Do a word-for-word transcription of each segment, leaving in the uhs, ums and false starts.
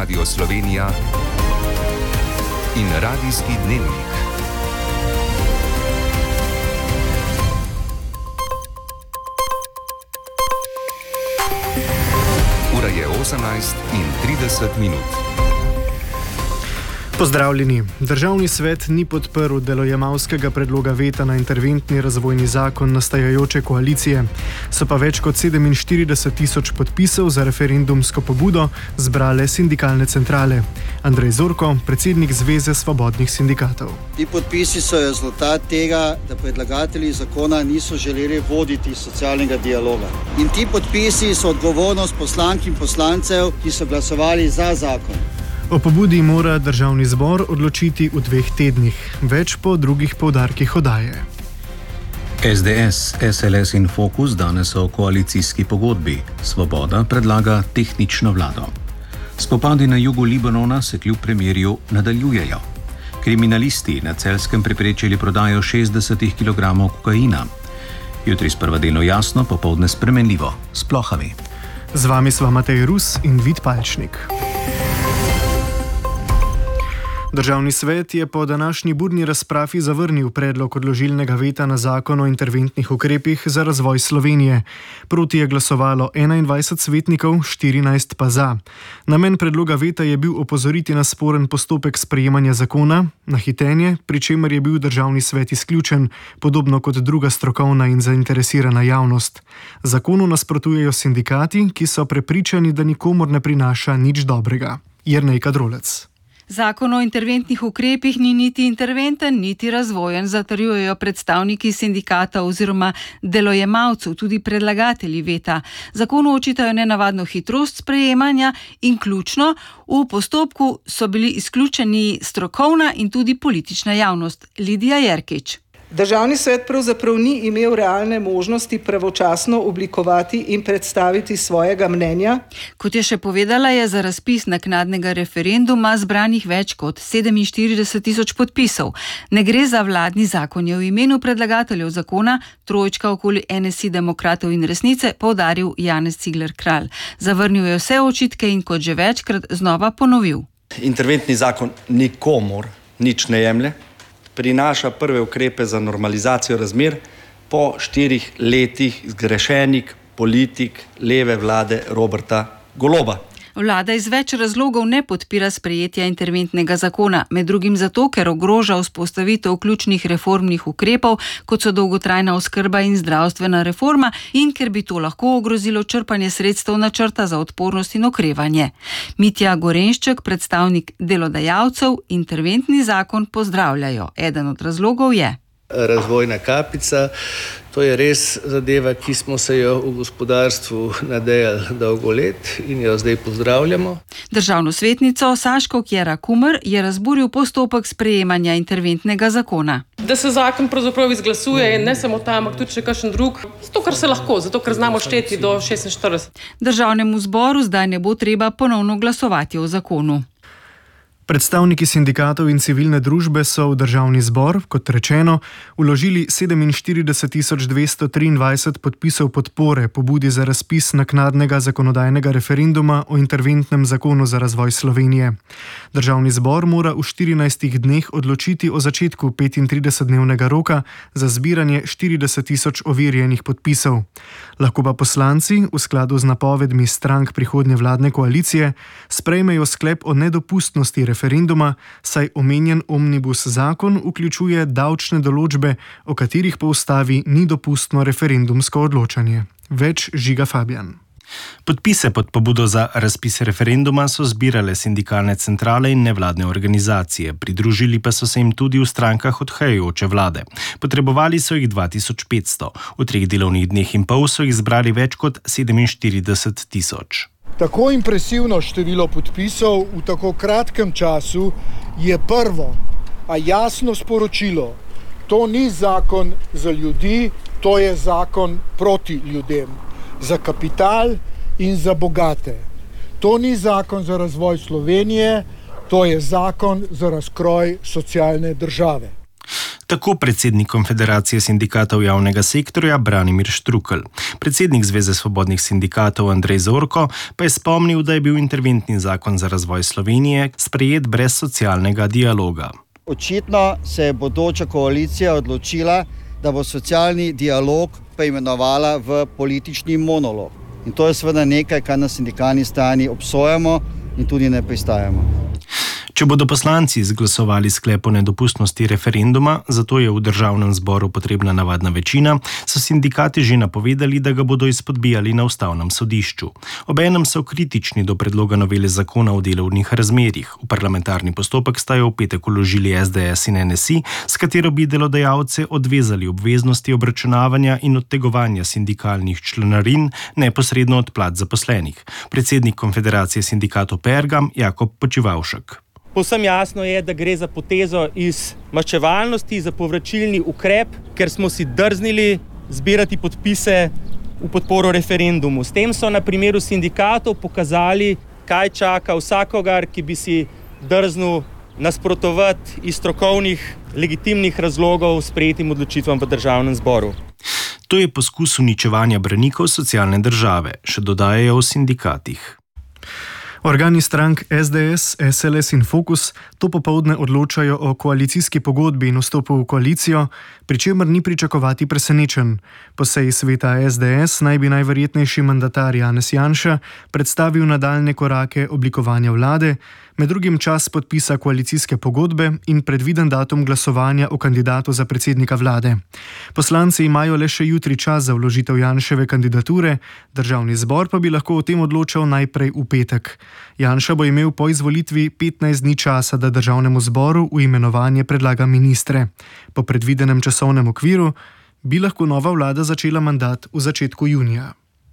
Radio Slovenija in Radijski dnevnik. Ura je osemnajst in trideset minut. Pozdravljeni. Državni svet ni podprl delojemalskega predloga veta na interventni razvojni zakon nastajajoče koalicije. So pa več kot sedeminštirideset tisoč podpisov za referendumsko pobudo zbrale sindikalne centrale. Andrej Zorko, predsednik Zveze svobodnih sindikatov. Ti podpisi so rezultat tega, da predlagatelji zakona niso želeli voditi socialnega dialoga. In ti podpisi so odgovornost poslank in poslancev, ki so glasovali za zakon. O pobudi mora državni zbor odločiti v dveh tednih, več po drugih poudarkih oddaje. S D S, S L S in Fokus danes o koalicijski pogodbi. Svoboda predlaga tehnično vlado. Spopadi na jugu Libanona se kljub premirju nadaljujejo. Kriminalisti na Celjskem preprečili prodajo šestdeset kilogramov kokaina. Jutri sprva delno jasno, popoldne spremenljivo, s plohami. Z vami sva Matej Rus in Vid Palčnik. Državni svet je po današnji burni razpravi zavrnil predlog odložilnega veta na zakon o interventnih ukrepih za razvoj Slovenije. Proti je glasovalo enaindvajset svetnikov, štirinajst pa za. Namen predloga veta je bil opozoriti na sporen postopek sprejemanja zakona, na hitenje, pri čemer je bil državni svet izključen, podobno kot druga strokovna in zainteresirana javnost. Zakonu nasprotujejo sindikati, ki so prepričani, da nikomur ne prinaša nič dobrega. Jernej Kadrolec. Zakon o interventnih ukrepih ni niti interventen, niti razvojen, zatrjujejo predstavniki sindikata oziroma delojemalcev, tudi predlagatelji veta. Zakonu očitajo nenavadno hitrost sprejemanja in ključno, v postopku so bili izključeni strokovna in tudi politična javnost. Lidija Jerkič. Državni svet pravzaprav ni imel realne možnosti pravočasno oblikovati in predstaviti svojega mnenja. Kot je še povedala, je za razpis naknadnega referenduma zbranih več kot sedeminštirideset tisoč podpisov. Ne gre za vladni zakon, je v imenu predlagateljev zakona, trojčka okoli N S I, Demokratov in Resnice, poudaril Janez Cigler Kralj. Zavrnil je vse očitke in kot že večkrat znova ponovil. Interventni zakon nikomur nič ne jemlje. Prinaša prve ukrepe za normalizacijo razmer po štirih letih zgrešenih politik leve vlade Roberta Goloba. Vlada iz več razlogov ne podpira sprejetja interventnega zakona, med drugim zato, ker ogroža vzpostavitev ključnih reformnih ukrepov, kot so dolgotrajna oskrba in zdravstvena reforma, in ker bi to lahko ogrozilo črpanje sredstev načrta za odpornost in okrevanje. Mitja Gorenšček, predstavnik delodajalcev, interventni zakon pozdravljajo. Eden od razlogov je razvojna kapica. To je res zadeva, ki smo se jo v gospodarstvu nadejali dolgo let in jo zdaj pozdravljamo. Državno svetnico Saško Kjera Kumer je razburil postopek sprejemanja interventnega zakona. Da se zakon pravzaprav izglasuje in ne samo tam, ampak tudi še kakšen drug, zato ker se lahko, zato ker znamo šteti do šestinštirideset. Državnemu zboru zdaj ne bo treba ponovno glasovati o zakonu. Predstavniki sindikatov in civilne družbe so v državni zbor, kot rečeno, vložili sedeminštirideset tisoč dvesto triindvajset podpisov podpore pobudi za razpis naknadnega zakonodajnega referenduma o interventnem zakonu za razvoj Slovenije. Državni zbor mora v štirinajstih dneh odločiti o začetku petintridesetdnevnega roka za zbiranje štirideset tisoč overjenih podpisov. Lahko pa poslanci, v skladu z napovedmi strank prihodnje vladne koalicije, sprejmejo sklep o nedopustnosti referenduma, saj omenjen omnibus zakon vključuje davčne določbe, o katerih po ustavi ni dopustno referendumsko odločanje. Več Žiga Fabjan. Podpise pod pobudo za razpis referenduma so zbirale sindikalne centrale in nevladne organizacije, pridružili pa so se jim tudi v strankah odhajajoče vlade. Potrebovali so jih dva tisoč petsto, v treh delovnih dneh in pol so jih zbrali več kot sedeminštirideset tisoč. Tako impresivno število podpisov v tako kratkem času je prvo, a jasno sporočilo. To ni zakon za ljudi, to je zakon proti ljudem, za kapital in za bogate. To ni zakon za razvoj Slovenije, to je zakon za razkroj socialne države. Tako predsednik Konfederacije sindikatov javnega sektorja Branimir Štrukelj. Predsednik Zveze svobodnih sindikatov Andrej Zorko pa je spomnil, da je bil interventni zakon za razvoj Slovenije sprejet brez socialnega dialoga. Očitno se je bodoča koalicija odločila, da bo socialni dialog preimenovala v politični monolog. In to je seveda nekaj, kar na sindikalni strani obsojamo in tudi ne pristajamo. Če bodo poslanci izglasovali sklep o nedopustnosti referenduma, zato je v državnem zboru potrebna navadna večina, so sindikati že napovedali, da ga bodo izpodbijali na ustavnem sodišču. Obenem so kritični do predloga novele zakona o delovnih razmerjih. V parlamentarni postopek sta jo v petek vložili S D S in N S I, s katero bi delodajalce odvezali obveznosti obračunavanja in odtegovanja sindikalnih članarin neposredno od plač zaposlenih. Predsednik Konfederacije sindikatov Pergam Jakob Počivavšek. Povsem jasno je, da gre za potezo iz maščevalnosti, za povračilni ukrep, ker smo si drznili zbirati podpise v podporo referendumu. S tem so na primeru sindikatov pokazali, kaj čaka vsakogar, ki bi si drznil nasprotovati iz strokovnih, legitimnih razlogov sprejetim odločitvam v državnem zboru. To je poskus uničevanja branikov socialne države, še dodajajo v sindikatih. Organi strank S D S, S L S in Fokus to popoldne odločajo o koalicijski pogodbi in vstopu v koalicijo, pri čemer ni pričakovati presenečenj. Po seji sveta S D S naj bi najverjetnejši mandatar Janez Janša predstavil nadaljne korake oblikovanja vlade, med drugim čas podpisa koalicijske pogodbe in predviden datum glasovanja o kandidatu za predsednika vlade. Poslanci imajo le še jutri čas za vložitev Janševe kandidature, državni zbor pa bi lahko o tem odločal najprej v petek. Janša bo imel po izvolitvi petnajst dni časa, da državnemu zboru v imenovanje predlaga ministre. Po predvidenem časovnem okviru bi lahko nova vlada začela mandat v začetku junija.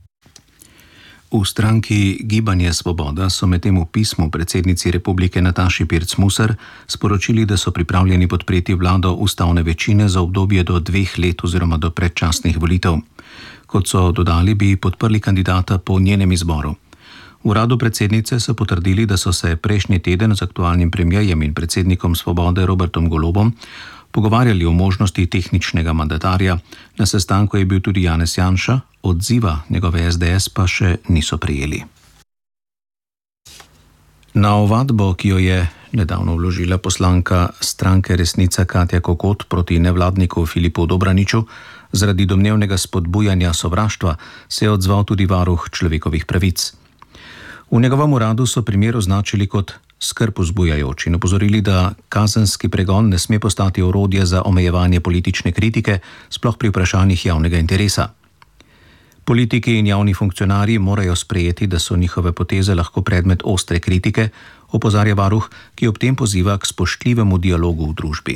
V stranki Gibanje Svoboda so medtem v pismu predsednici republike Nataši Pirc Musar sporočili, da so pripravljeni podpreti vlado ustavne večine za obdobje do dveh let oziroma do predčasnih volitev. Kot so dodali, bi podprli kandidata po njenem izboru. V uradu predsednice so potrdili, da so se prejšnji teden z aktualnim premierjem in predsednikom Svobode Robertom Golobom pogovarjali o možnosti tehničnega mandatarja. Na sestanku je bil tudi Janez Janša, odziva njegove S D S pa še niso prejeli. Na ovadbo, ki jo je nedavno vložila poslanka stranke Resnica Katja Kokot proti nevladniku Filipu Dobraniču zaradi domnevnega spodbujanja sovraštva, se je odzval tudi varuh človekovih pravic. V njegovem uradu so primer označili kot skrb vzbujajoč in opozorili, da kazenski pregon ne sme postati orodje za omejevanje politične kritike, sploh pri vprašanjih javnega interesa. Politiki in javni funkcionarji morajo sprejeti, da so njihove poteze lahko predmet ostre kritike, opozarja varuh, ki ob tem poziva k spoštljivemu dialogu v družbi.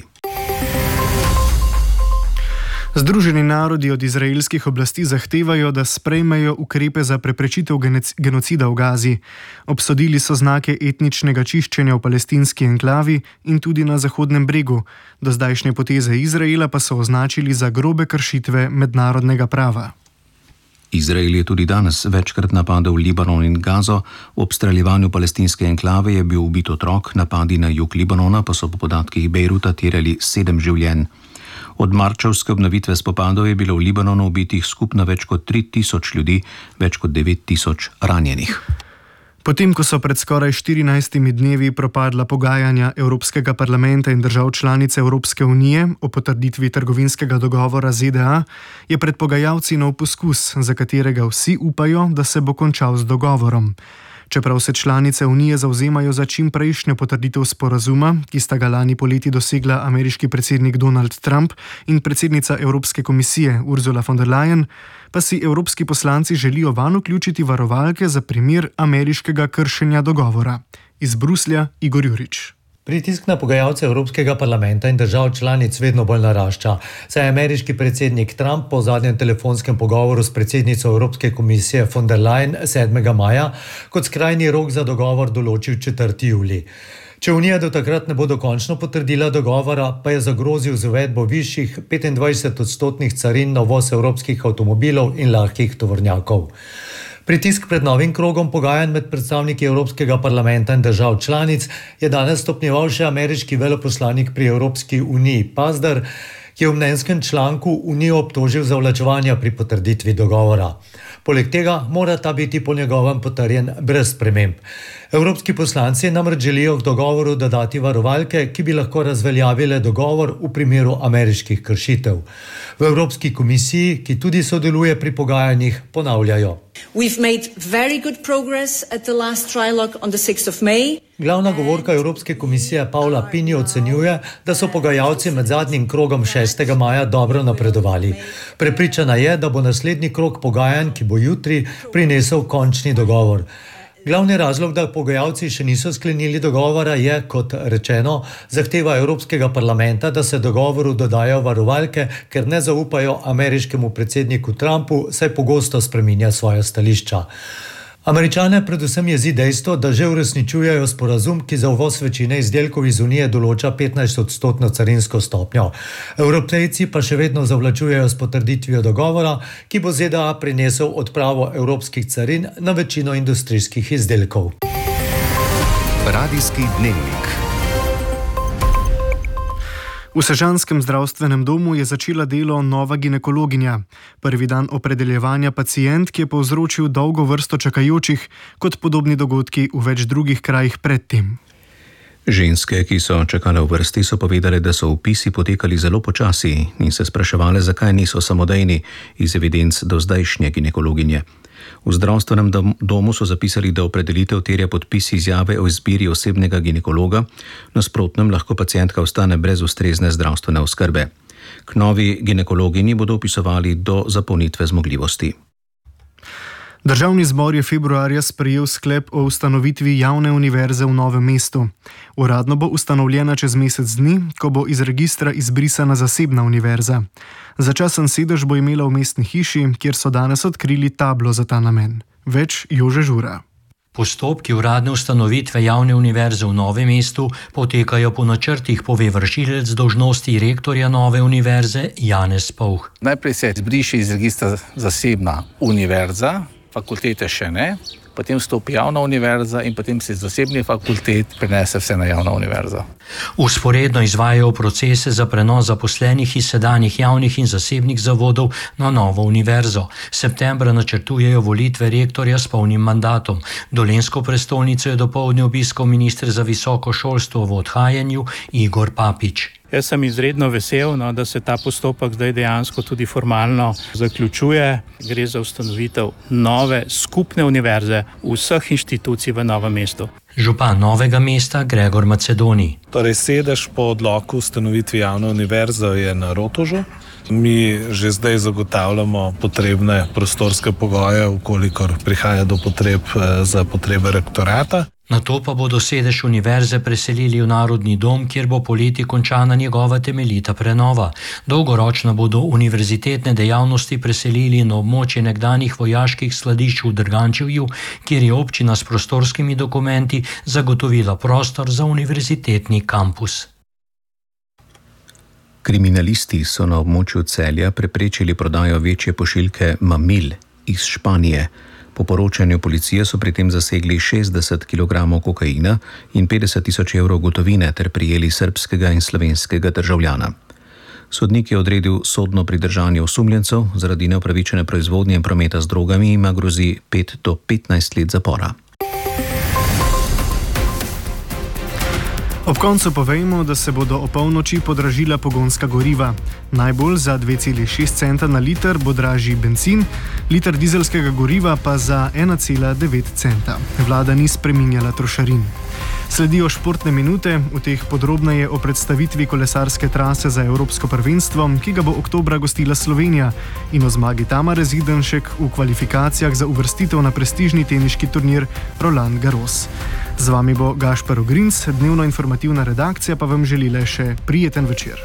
Združeni narodi od izraelskih oblasti zahtevajo, da sprejmejo ukrepe za preprečitev genocida v Gazi. Obsodili so znake etničnega čiščenja v palestinski enklavi in tudi na Zahodnem bregu. Do zdajšnje poteze Izraela pa so označili za grobe kršitve mednarodnega prava. Izrael je tudi danes večkrat napadel Libanon in Gazo. V obstreljevanju palestinske enklave je bil ubit otrok, napadi na jug Libanona pa so po podatkih Bejruta terjali sedem življenj. Od marčevske obnovitve spopadov je bilo v Libanonu ubitih skupno več kot tri tisoč ljudi, več kot devet tisoč ranjenih. Potem, ko so pred skoraj štirinajstimi dnevi propadla pogajanja Evropskega parlamenta in držav članic Evropske unije o potrditvi trgovinskega dogovora Z D A, je pred pogajalci nov poskus, za katerega vsi upajo, da se bo končal z dogovorom. Čeprav se članice Unije zavzemajo za čim prejšnjo potrditev sporazuma, ki sta ga lani poleti dosegla ameriški predsednik Donald Trump in predsednica Evropske komisije Ursula von der Leyen, pa si evropski poslanci želijo vanj vključiti varovalke za primer ameriškega kršenja dogovora. Iz Bruslja Igor Jurič. Pritisk na pogajalce Evropskega parlamenta in držav članic vedno bolj narašča, saj je ameriški predsednik Trump po zadnjem telefonskem pogovoru s predsednico Evropske komisije von der Leyen sedmega maja kot skrajni rok za dogovor določil četrti julij. Če Unija do takrat ne bo dokončno potrdila dogovora, pa je zagrozil z uvedbo višjih petindvajset odstotnih carin na uvoz evropskih avtomobilov in lahkih tovornjakov. Pritisk pred novim krogom pogajanj med predstavniki Evropskega parlamenta in držav članic je danes stopnjeval še ameriški veleposlanik pri Evropski uniji Pazder, ki je v mnenjskem članku Unijo obtožil zavlačevanja pri potrditvi dogovora. Poleg tega mora ta biti po njegovem potrjen brez sprememb. Evropski poslanci namreč želijo k dogovoru dodati varovalke, ki bi lahko razveljavile dogovor v primeru ameriških kršitev. V Evropski komisiji, ki tudi sodeluje pri pogajanjih, ponavljajo. We've made very good progress at the last trilogue on the sixth of May. Glavna govorka Evropske komisije Paula Pini ocenjuje, da so pogajalci med zadnjim krogom šestega maja dobro napredovali. Prepričana je, da bo naslednji krog pogajanj, ki bo jutri, prinesel končni dogovor. Glavni razlog, da pogajalci še niso sklenili dogovora, je, kot rečeno, zahteva Evropskega parlamenta, da se dogovoru dodajo varovalke, ker ne zaupajo ameriškemu predsedniku Trumpu, saj pogosto spreminja svoja stališča. Američane predvsem jezi dejstvo, da že uresničujejo sporazum, ki za uvoz večine izdelkov iz Unije določa petnajst odstotno carinsko stopnjo. Evropejci pa še vedno zavlačujejo s potrditvijo dogovora, ki bo Z D A prinesel odpravo evropskih carin na večino industrijskih izdelkov. Radijski dnevnik. V sežanskem zdravstvenem domu je začela delo nova ginekologinja. Prvi dan opredeljevanja pacient, ki je povzročil dolgo vrsto čakajočih, kot podobni dogodki v več drugih krajih predtem. Ženske, ki so čakale v vrsti, so povedale, da so vpisi potekali zelo počasi in se spraševale, zakaj niso samodejni iz evidenc do zdajšnje ginekologinje. V zdravstvenem domu so zapisali, da opredelitev terja podpis izjave o izbiri osebnega ginekologa, nasprotnem lahko pacientka ostane brez ustrezne zdravstvene oskrbe. K novi ginekologinji bodo vpisovali do zapolnitve zmogljivosti. Državni zbor je februarja sprejel sklep o ustanovitvi javne univerze v Novem mestu. Uradno bo ustanovljena čez mesec dni, ko bo iz registra izbrisana zasebna univerza. Začasen sedež bo imela v mestni hiši, kjer so danes odkrili tablo za ta namen. Več Jože Žura. Postopki uradne ustanovitve javne univerze v Novem mestu potekajo po načrtih, pove vršilec dolžnosti rektorja nove univerze Janez Povh. Najprej se izbriše iz registra zasebna univerza, fakultete še ne, potem vstopi javna univerza in potem se iz zasebnih fakultet prenese vse na javno univerzo. Vzporedno izvajajo procese za prenos zaposlenih iz sedanjih javnih in zasebnih zavodov na novo univerzo. Septembra načrtujejo volitve rektorja s polnim mandatom. Dolenjsko prestolnico je dopoldne obiskal minister za visoko šolstvo v odhajanju Igor Papič. Jaz sem izredno vesel, no, da se ta postopek zdaj dejansko tudi formalno zaključuje. Gre za ustanovitev nove skupne univerze vseh inštitucij v Novem mestu. Župan Novega mesta Gregor Macedoni. Torej, sedež po odloku ustanovitvi javne univerze je na Rotovžu. Mi že zdaj zagotavljamo potrebne prostorske pogoje, ukolikor prihaja do potreb za potrebe rektorata. Nato pa bodo sedež univerze preselili v Narodni dom, kjer bo poleti končana njegova temeljita prenova. Dolgoročno bodo univerzitetne dejavnosti preselili na območje nekdanjih vojaških skladišč v Drgančevju, kjer je občina s prostorskimi dokumenti zagotovila prostor za univerzitetni kampus. Kriminalisti so na območju Celja preprečili prodajo večje pošiljke mamil iz Španije. Po poročanju policije so pri tem zasegli šestdeset kilogramov kokaina in petdeset tisoč evrov gotovine ter prijeli srbskega in slovenskega državljana. Sodnik je odredil sodno pridržanje osumljencev, zaradi neupravičene proizvodnje in prometa z drogami ima grozi pet do petnajst let zapora. Ob koncu povejmo, da se bodo o polnoči podražila pogonska goriva. Najbolj za dve celi šest centa na liter bo dražji bencin, liter dizelskega goriva pa za ena cela devet centa. Vlada ni spreminjala trošarin. Sledijo športne minute, v teh podrobneje o predstavitvi kolesarske trase za Evropsko prvenstvo, ki ga bo oktobra gostila Slovenija, in o zmagi Tamare Zidanšek v kvalifikacijah za uvrstitev na prestižni teniški turnir Roland Garros. Z vami bo Gašper Ogrinc, dnevno informativna redakcija pa vam želi le še prijeten večer.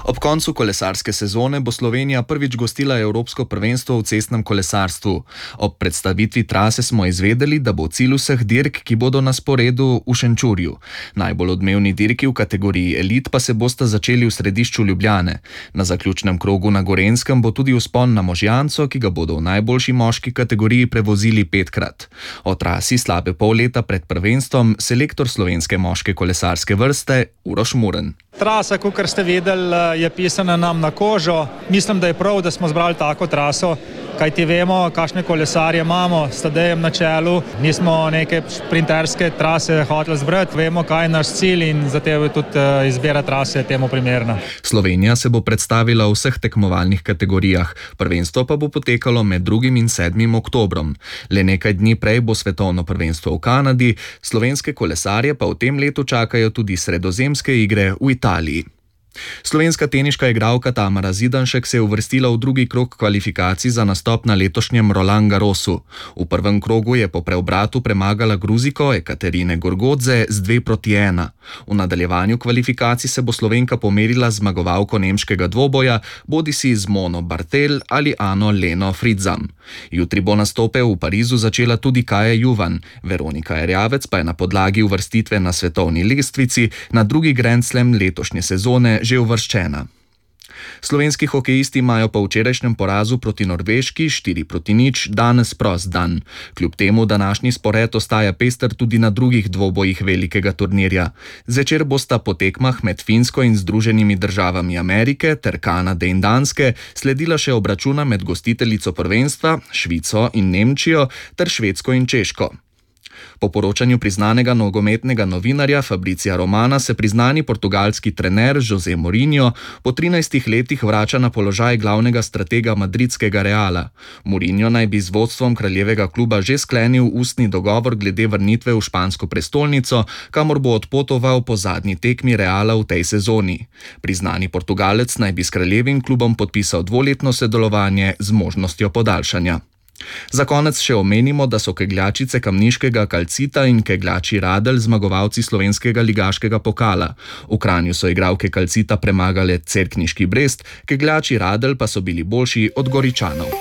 Ob koncu kolesarske sezone bo Slovenija prvič gostila Evropsko prvenstvo v cestnem kolesarstvu. Ob predstavitvi trase smo izvedeli, da bo cilj vseh dirk, ki bodo na sporedu, v Šenčurju. Najbolj odmevni dirki v kategoriji elit pa se bosta začeli v središču Ljubljane. Na zaključnem krogu na Gorenjskem bo tudi vzpon na Možjanco, ki ga bodo v najboljši moški kategoriji prevozili petkrat. O trasi slabe pol leta pred prvenstvom selektor slovenske moške kolesarske vrste Uroš Muren. Trasa, kakor ste vedeli, je pisana nam na kožo. Mislim, da je prav, da smo zbrali tako traso, kajti vemo, kakšne kolesarje imamo, s Tadejem na čelu. Nismo neke sprinterske trase hoteli zbrati, vemo, kaj je naš cilj in zato je tudi izbira trase temu primerna. Slovenija se bo predstavila v vseh tekmovalnih kategorijah, prvenstvo pa bo potekalo med drugim in sedmim oktobrom. Le nekaj dni prej bo svetovno prvenstvo v Kanadi, slovenske kolesarje pa v tem letu čakajo tudi sredozemske igre v Italiji. Slovenska teniška igralka Tamara Zidanšek se je uvrstila v drugi krog kvalifikacij za nastop na letošnjem Roland Garrosu. V prvem krogu je po preobratu premagala Gruziko Ekaterine Gorgodze z dve proti ena. V nadaljevanju kvalifikacij se bo Slovenka pomerila z zmagovalko nemškega dvoboja, bodisi z Mono Bartel ali Ano Leno Fritzam. Jutri bo nastope v Parizu začela tudi Kaja Juvan. Veronika Erjavec pa je na podlagi uvrstitve na svetovni lestvici na drugi Grand Slam letošnje sezone že uvrščena. Slovenski hokejisti imajo po včerajšnjem porazu proti Norveški štiri proti nič danes prost dan. Kljub temu današnji spored ostaja pester tudi na drugih dvobojih velikega turnirja. Zvečer bosta po tekmah med Finsko in Združenimi državami Amerike ter Kanade in Danske sledila še obračuna med gostiteljico prvenstva, Švico in Nemčijo ter Švedsko in Češko. Po poročanju priznanega nogometnega novinarja Fabricija Romana se priznani portugalski trener José Mourinho po trinajstih letih vrača na položaj glavnega stratega madridskega Reala. Mourinho naj bi z vodstvom kraljevega kluba že sklenil ustni dogovor glede vrnitve v špansko prestolnico, kamor bo odpotoval po zadnji tekmi Reala v tej sezoni. Priznani Portugalec naj bi s kraljevim klubom podpisal dvoletno sodelovanje z možnostjo podaljšanja. Za konec še omenimo, da so kegljačice Kamniškega Kalcita in kegljači Radelj zmagovalci slovenskega ligaškega pokala. V Kranju so igralke Kalcita premagale Cerkniški Brest, kegljači Radelj pa so bili boljši od Goričanov.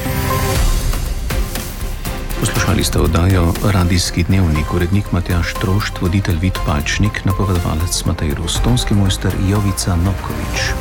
Poslušali ste oddajo Radijski dnevnik, urednik Matjaž Trošt, voditelj Vid Palčnik, napovedovalec Matej Rus, tonski mojster Jovica Novkovič.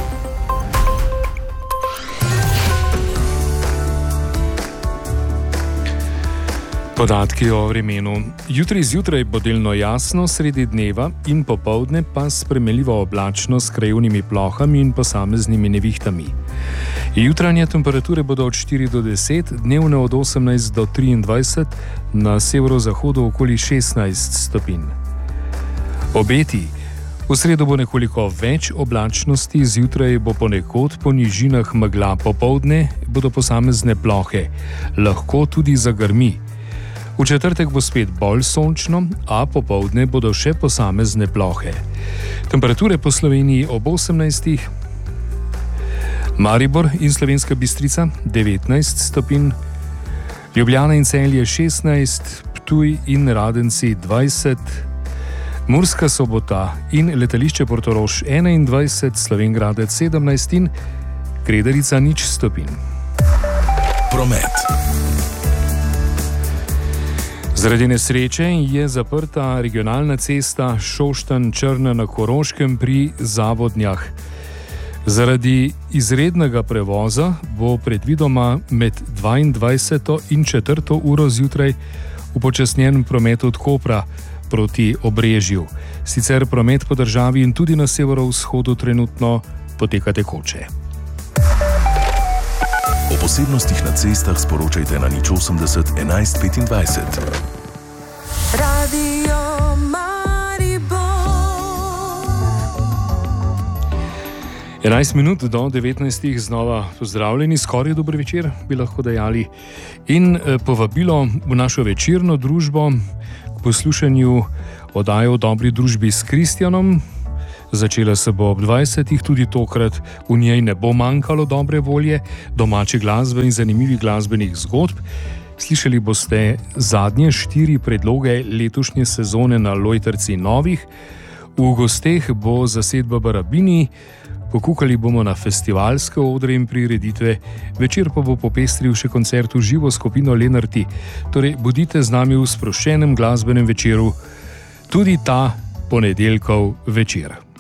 Podatki o vremenu. Jutri zjutraj bo delno jasno, sredi dneva in popoldne pa spremenljivo oblačno s krajevnimi plohami in posameznimi nevihtami. Jutranje temperature bodo od štiri do deset, dnevne od osemnajst do triindvajset, na severozahodu okoli šestnajst stopinj. Obeti. V sredo bo nekoliko več oblačnosti, zjutraj bo ponekod po nižinah megla, popoldne bodo posamezne plohe, lahko tudi zagrmi. V četrtek bo spet bolj sončno, a popoldne bodo še posamezne plohe. Temperature po Sloveniji ob osemnajstih. Maribor in Slovenska Bistrica devetnajst stopinj, Ljubljana in Celje šestnajst, Ptuj in Radenci dvajset, Murska Sobota in letališče Portorož enaindvajset, Slovenjgradec sedemnajst in Kredarica nič stopinj. Promet. Zaradi nesreče je zaprta regionalna cesta Šoštanj-Črna na Koroškem pri Zavodnjah. Zaradi izrednega prevoza bo predvidoma med dvaindvajseto in četrto uro zjutraj upočasnjen promet od Kopra proti Obrežju. Sicer promet po državi in tudi na severovzhodu trenutno poteka tekoče. O posebnostih na cestah sporočajte na nič osemdeset enajst petindvajset. Radio Maribor. enajst minut do devetnajstih znova pozdravljeni, skoraj dober večer bi lahko dejali, in povabilo v našo večerno družbo k poslušanju oddaje o dobri družbi s Kristjanom. Začela se bo ob dvajsetih, tudi tokrat v njej ne bo manjkalo dobre volje, domače glasbe in zanimivih glasbenih zgodb. Slišali boste zadnje štiri predloge letošnje sezone na Lojtrci novih. V gosteh bo zasedba Barabini, Pokukali bomo na festivalske odre in prireditve, večer pa bo popestril še koncert v živo skupino Lenarti. Torej, bodite z nami v sproščenem glasbenem večeru, tudi ta ponedeljkov večer.